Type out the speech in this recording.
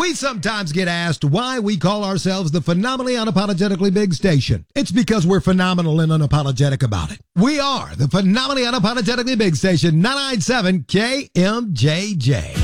We sometimes get asked why we call ourselves the Phenomenally Unapologetically Big Station. It's because we're phenomenal and unapologetic about it. We are the Phenomenally Unapologetically Big Station, 997 KMJJ.